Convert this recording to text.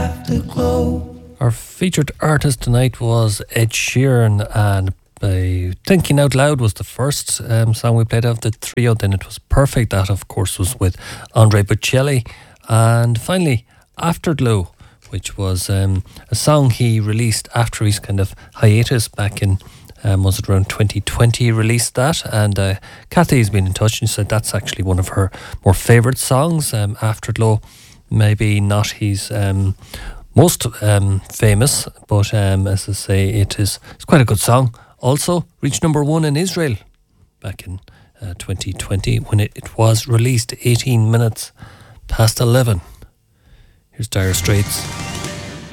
Afterglow. Our featured artist tonight was Ed Sheeran, and Thinking Out Loud was the first song we played of the trio. Then it was Perfect. That, of course, was with Andre Bocelli. And finally, Afterglow, which was a song he released after his kind of hiatus back in, was it around 2020 he released that. And Kathy's been in touch and said that's actually one of her more favourite songs. Afterglow, maybe not his most famous, but as I say, it's quite a good song. Also reached number 1 in Israel back in 2020 when it was released 18 minutes past 11. Here's Dire Straits.